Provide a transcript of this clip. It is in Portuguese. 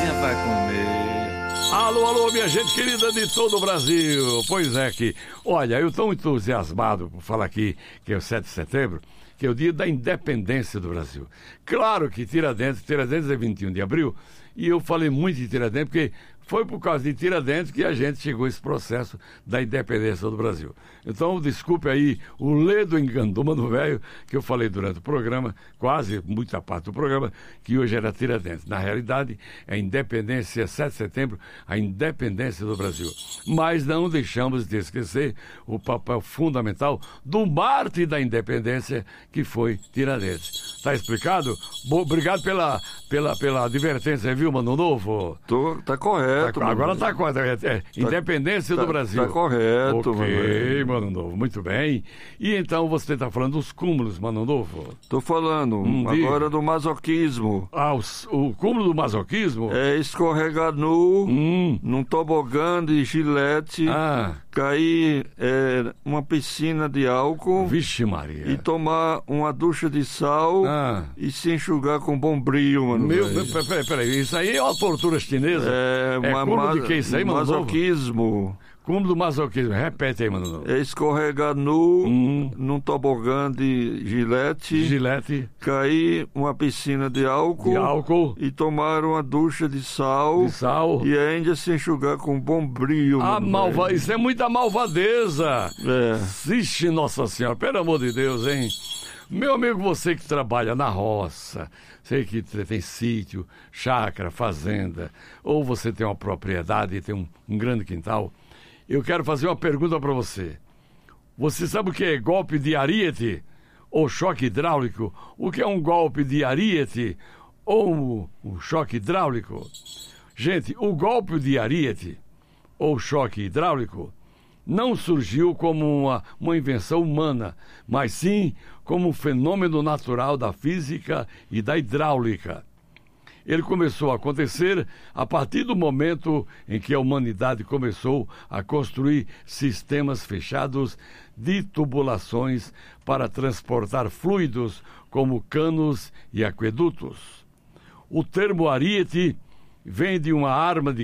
criancinha vai comer. Alô, alô, minha gente querida de todo o Brasil. Pois é que, olha, eu estou entusiasmado por falar aqui que é o 7 de setembro, que é o dia da independência do Brasil. Claro que Tiradentes é 21 de abril, e eu falei muito de Tiradentes porque foi por causa de Tiradentes que a gente chegou a esse processo da independência do Brasil. Então, desculpe aí o ledo enganduma do velho que eu falei durante o programa, quase muita parte do programa, que hoje era Tiradentes. Na realidade, é a independência, 7 de setembro, a independência do Brasil. Mas não deixamos de esquecer o papel fundamental do mártir da independência, que foi Tiradentes. Está explicado? Obrigado pela advertência, viu, Mano Novo? Tá correto. Agora está correto. Independência do Brasil. Tá correto, ok, Mano Novo, muito bem. E então você está falando dos cúmulos, Mano Novo? Tô falando agora do masoquismo. O cúmulo do masoquismo? É escorregar nu num tobogã de gilete, cair uma piscina de álcool. Vixe Maria. E tomar uma ducha de sal e se enxugar com bombril, mano. Peraí, isso aí é uma tortura chinesa? Cúmulo de que isso aí, Mano masoquismo. Novo? Cúmulo do masoquismo. Repete aí, Mano Novo. É escorregar nu num tobogã de gilete, cair uma piscina de álcool e tomar uma ducha de sal e ainda se enxugar com bombril. Isso é muita malvadeza. Vixe, Nossa Senhora, pelo amor de Deus, hein? Meu amigo, você que trabalha na roça, sei que tem sítio, chácara, fazenda, ou você tem uma propriedade e tem um grande quintal, eu quero fazer uma pergunta para você. Você sabe o que é golpe de ariete ou choque hidráulico? O que é um golpe de ariete ou um choque hidráulico? Gente, o golpe de ariete ou choque hidráulico não surgiu como uma invenção humana, mas sim como um fenômeno natural da física e da hidráulica. Ele começou a acontecer a partir do momento em que a humanidade começou a construir sistemas fechados de tubulações para transportar fluidos como canos e aquedutos. O termo ariete vem de uma arma de